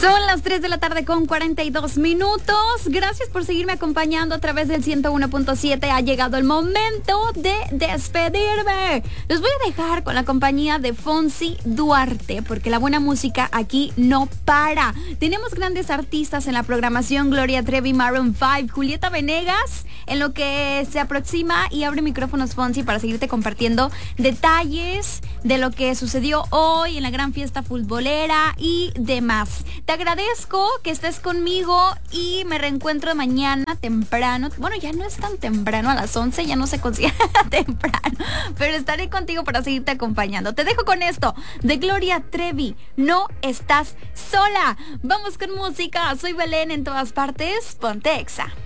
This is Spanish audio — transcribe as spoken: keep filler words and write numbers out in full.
Son las tres de la tarde con cuarenta y dos minutos. Gracias por seguirme acompañando a través del ciento uno punto siete. Ha llegado el momento de despedirme. Los voy a dejar con la compañía de Fonsi Duarte, porque la buena música aquí no para. Tenemos grandes artistas en la programación: Gloria Trevi, Maroon cinco, Julieta Venegas. En lo que se aproxima y abre micrófonos Fonsi para seguirte compartiendo detalles de lo que sucedió hoy en la gran fiesta futbolera y demás. Te agradezco que estés conmigo y me reencuentro mañana temprano. Bueno, ya no es tan temprano, a las once ya no se considera temprano, pero estaré contigo para seguirte acompañando. Te dejo con esto de Gloria Trevi: No estás sola. Vamos con música. Soy Belén en todas partes. Ponte Exa.